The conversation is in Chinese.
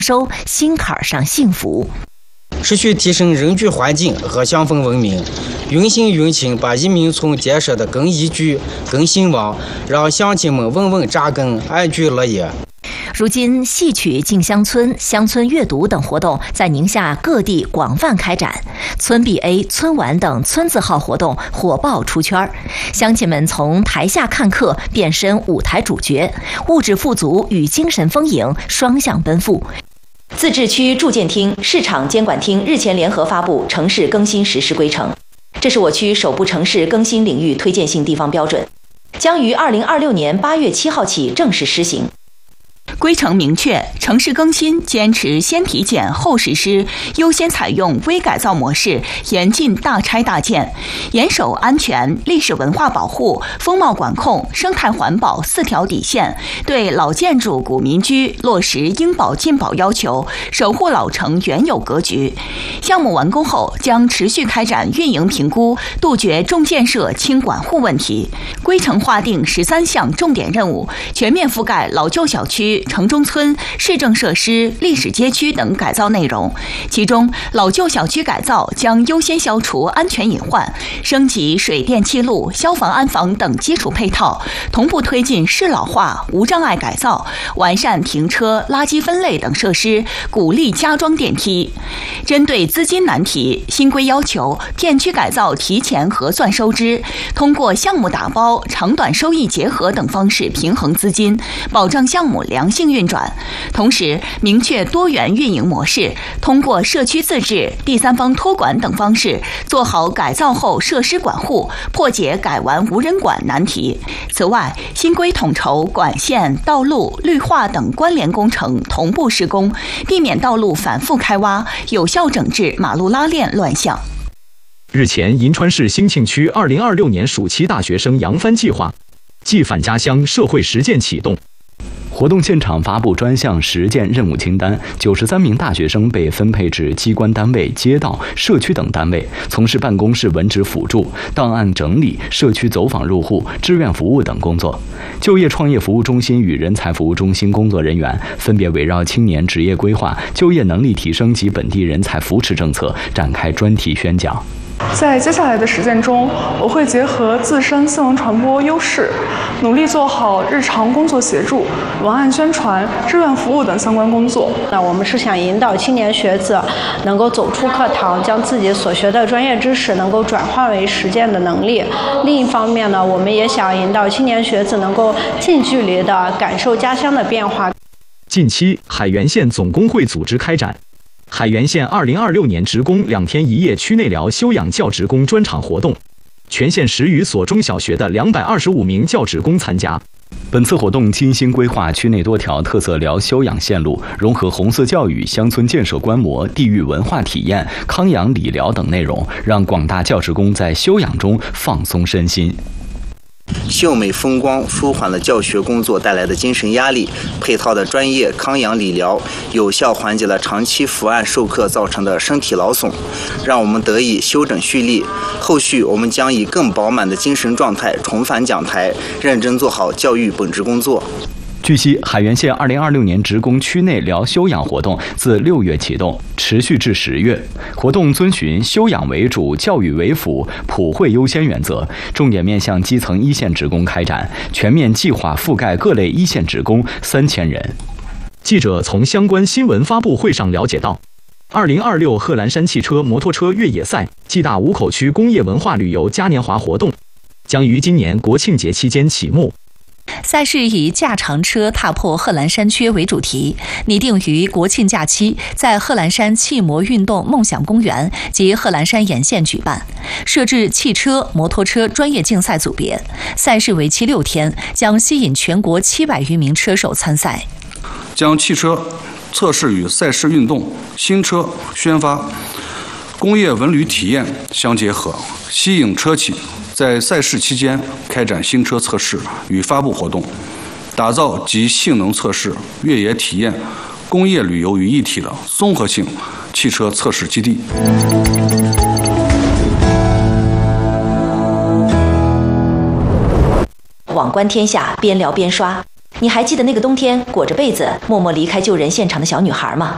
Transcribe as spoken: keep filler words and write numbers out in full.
收心坎上幸福。 持续提升人居环境和乡风文明，用心用情把移民村建设的更宜居、更兴旺，让乡亲们稳稳扎根、安居乐业。 如今，戏曲进乡村、乡村阅读等活动在宁夏各地广泛开展，村 B A、村玩等村字号活动火爆出圈，乡亲们从台下看客变身舞台主角，物质富足与精神丰盈双向奔赴。自治区住建厅、市场监管厅日前联合发布城市更新实施规程，这是我区首部城市更新领域推荐性地方标准，将于二零二六年八月七号起正式施行。 规程明确，城市更新坚持先体检后实施，优先采用微改造模式，严禁大拆大建，严守安全、历史文化保护、风貌管控、生态环保四条底线，对老建筑、古民居落实应保尽保要求，守护老城原有格局。项目完工后，将持续开展运营评估，杜绝重建设轻管护问题。规程划定十三项重点任务，全面覆盖老旧小区、城中村、市政设施、历史街区等改造内容。其中，老旧小区改造将优先消除安全隐患，升级水电气路、消防安防等基础配套，同步推进适老化、无障碍改造，完善停车、垃圾分类等设施，鼓励加装电梯。针对资金难题，新规要求片区改造提前核算收支，通过项目打包、长短收益结合等方式平衡资金，保障项目良性运转。同时，明确多元运营模式，通过社区自治、第三方托管等方式，做好改造后设施管护，破解改完无人管难题。此外，新规统筹管线、道路、绿化等关联工程同步施工，避免道路反复开挖，有效整治马路拉链乱象。 日前，银川市兴庆区二零二六年暑期大学生扬帆计划暨返家乡社会实践启动。 活动现场发布专项实践任务清单，九十三名大学生被分配至机关单位、街道、社区等单位，从事办公室文职辅助、档案整理、社区走访入户、志愿服务等工作。就业创业服务中心与人才服务中心工作人员分别围绕青年职业规划、就业能力提升及本地人才扶持政策展开专题宣讲。 在接下来的实践中，我会结合自身新闻传播优势，努力做好日常工作协助、文案宣传、志愿服务等相关工作。 那我们是想引导青年学子能够走出课堂，将自己所学的专业知识能够转化为实践的能力。另一方面呢，我们也想引导青年学子能够近距离地感受家乡的变化。 近期，海原县总工会组织开展海原县二零二六年职工两天一夜区内聊休养教职工专场活动，全县十余所中小学的两百二十五名教职工参加。 本次活动精心规划区内多条特色聊休养线路，融合红色教育、乡村建设观摩、地域文化体验、康养理疗等内容，让广大教职工在休养中放松身心。 秀美风光舒缓了教学工作带来的精神压力，配套的专业康养理疗有效缓解了长期伏案授课造成的身体劳损，让我们得以休整蓄力。后续我们将以更饱满的精神状态重返讲台，认真做好教育本职工作。 据悉，海原县二零二六年职工区内聊休养活动自六月启动，持续至十月。活动遵循休养为主、教育为辅、普惠优先原则，重点面向基层一线职工开展，全面计划覆盖各类一线职工三千人。 记者从相关新闻发布会上了解到，二零二六贺兰山汽车摩托车越野赛暨大五口区工业文化旅游嘉年华活动将于今年国庆节期间启幕。 赛事以驾长车踏破贺兰山缺为主题，拟定于国庆假期在贺兰山汽摩运动梦想公园及贺兰山沿线举办，设置汽车、摩托车专业竞赛组别。赛事为期六天，将吸引全国七百余名车手参赛。 将汽车测试与赛事运动、新车宣发、工业文旅体验相结合，吸引车企在赛事期间开展新车测试与发布活动，打造集性能测试、越野体验、工业旅游于一体的综合性汽车测试基地。 网观天下，边聊边刷。你还记得那个冬天裹着被子默默离开救人现场的小女孩吗？